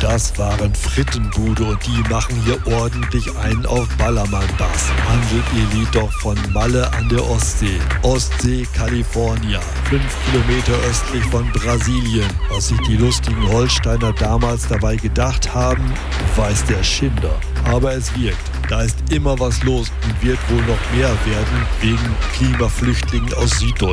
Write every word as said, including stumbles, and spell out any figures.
Das waren Frittenbude und die machen hier ordentlich einen auf Ballermann-Bass. Handelt ihr Lied doch von Malle an der Ostsee. Ostsee, Kalifornien. Fünf Kilometer östlich von Brasilien. Was sich die lustigen Holsteiner damals dabei gedacht haben, weiß der Schinder. Aber es wirkt. Da ist immer was los und wird wohl noch mehr werden wegen Klimaflüchtlingen aus Süddeutschland.